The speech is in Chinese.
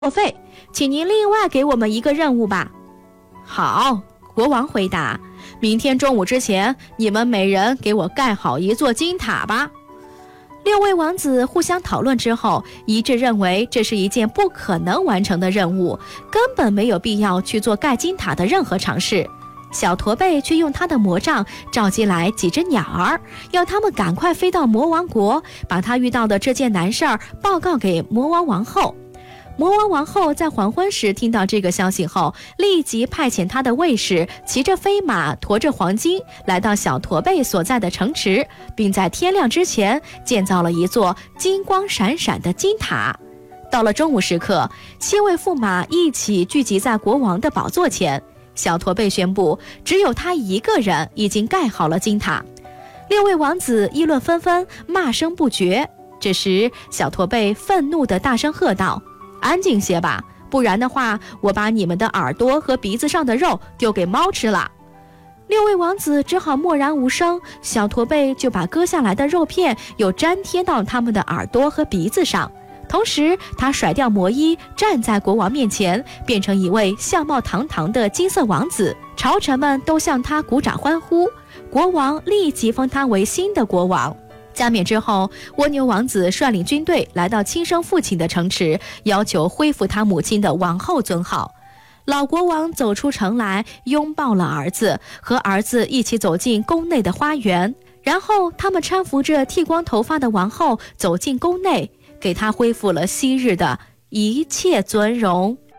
费，请您另外给我们一个任务吧。好，国王回答，明天中午之前，你们每人给我盖好一座金塔吧。6位王子互相讨论之后，一致认为这是一件不可能完成的任务，根本没有必要去做盖金塔的任何尝试。小驼背却用他的魔杖召集来几只鸟儿，要他们赶快飞到魔王国，把他遇到的这件难事儿报告给魔王王后。魔王王后在黄昏时听到这个消息后，立即派遣他的卫士骑着飞马，驮着黄金，来到小驼背所在的城池，并在天亮之前建造了一座金光闪闪的金塔。到了中午时刻，7位驸马一起聚集在国王的宝座前，小驼背宣布，只有他一个人已经盖好了金塔。6位王子议论纷纷，骂声不绝。这时，小驼背愤怒地大声喝道：安静些吧，不然的话，我把你们的耳朵和鼻子上的肉丢给猫吃了。6位王子只好默然无声，小驼背就把割下来的肉片又粘贴到他们的耳朵和鼻子上。同时，他甩掉魔衣，站在国王面前，变成一位相貌堂堂的金色王子。朝臣们都向他鼓掌欢呼，国王立即封他为新的国王。加冕之后，蜗牛王子率领军队来到亲生父亲的城池，要求恢复他母亲的王后尊号。老国王走出城来，拥抱了儿子，和儿子一起走进宫内的花园。然后他们搀扶着剃光头发的王后走进宫内，给她恢复了昔日的一切尊荣。